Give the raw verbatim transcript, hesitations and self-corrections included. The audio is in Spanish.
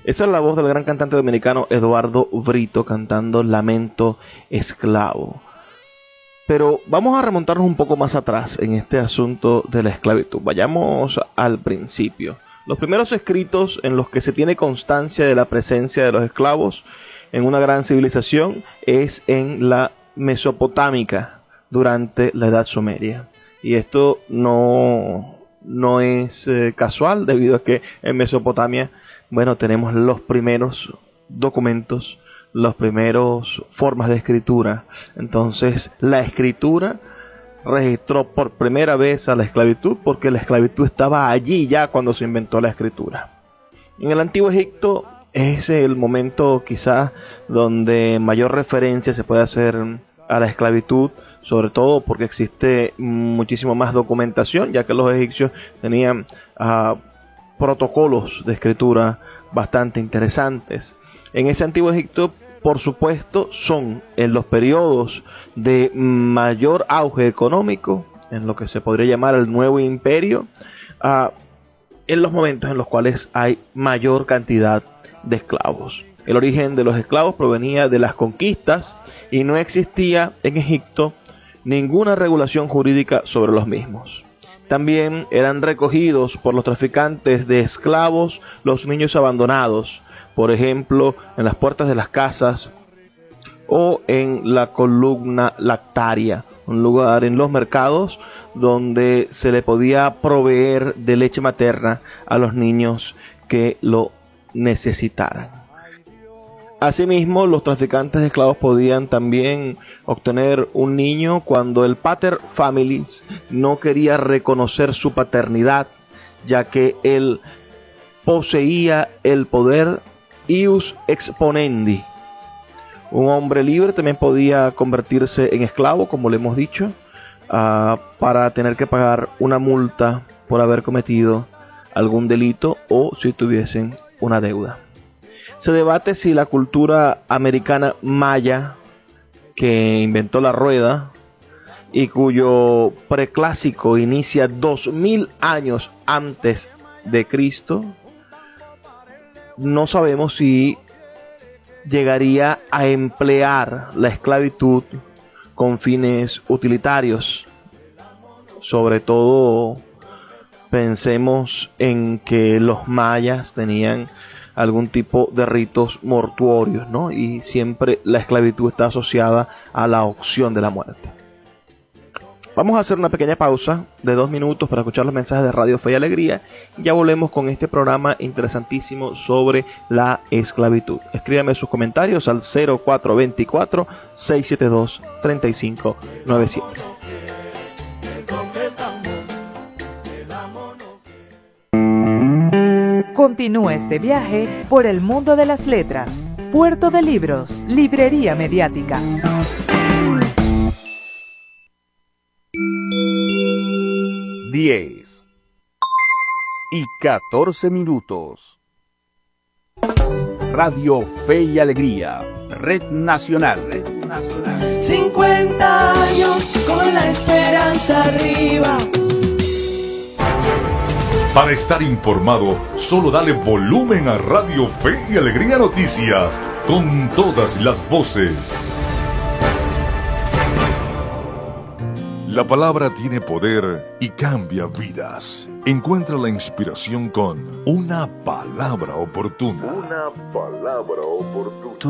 Esa es la voz del gran cantante dominicano Eduardo Brito cantando Lamento Esclavo. Pero vamos a remontarnos un poco más atrás en este asunto de la esclavitud. Vayamos al principio. Los primeros escritos en los que se tiene constancia de la presencia de los esclavos en una gran civilización es en la Mesopotámica durante la Edad Sumeria. Y esto no, no es eh, casual, debido a que en Mesopotamia, bueno, tenemos los primeros documentos, las primeras formas de escritura. Entonces, la escritura registró por primera vez a la esclavitud, porque la esclavitud estaba allí ya cuando se inventó la escritura. En el Antiguo Egipto es el momento quizás donde mayor referencia se puede hacer a la esclavitud, sobre todo porque existe muchísimo más documentación, ya que los egipcios tenían uh, protocolos de escritura bastante interesantes. En ese Antiguo Egipto, por supuesto, son en los periodos de mayor auge económico, en lo que se podría llamar el Nuevo Imperio, uh, en los momentos en los cuales hay mayor cantidad de esclavos. El origen de los esclavos provenía de las conquistas y no existía en Egipto ninguna regulación jurídica sobre los mismos. También eran recogidos por los traficantes de esclavos los niños abandonados, por ejemplo, en las puertas de las casas o en la columna lactaria, un lugar en los mercados donde se le podía proveer de leche materna a los niños que lo necesitaran. Asimismo, los traficantes de esclavos podían también obtener un niño cuando el pater familias no quería reconocer su paternidad, ya que él poseía el poder ius exponendi. Un hombre libre también podía convertirse en esclavo, como le hemos dicho, uh, para tener que pagar una multa por haber cometido algún delito o si tuviesen una deuda. Se debate si la cultura americana maya, que inventó la rueda y cuyo preclásico inicia dos mil años antes de Cristo, no sabemos si llegaría a emplear la esclavitud con fines utilitarios. Sobre todo, pensemos en que los mayas tenían algún tipo de ritos mortuorios, ¿no? Y siempre la esclavitud está asociada a la opción de la muerte. Vamos a hacer una pequeña pausa de dos minutos para escuchar los mensajes de Radio Fe y Alegría. Y ya volvemos con este programa interesantísimo sobre la esclavitud. Escríbame sus comentarios al cero cuatro dos cuatro, seis siete dos, tres cinco nueve siete. Continúa este viaje por el mundo de las letras. Puerto de Libros, Librería Mediática. diez y catorce minutos. Radio Fe y Alegría, Red Nacional. Red Nacional. cincuenta años con la esperanza arriba. Para estar informado, solo dale volumen a Radio Fe y Alegría Noticias, con todas las voces. La palabra tiene poder y cambia vidas. Encuentra la inspiración con una palabra oportuna. Una palabra oportuna.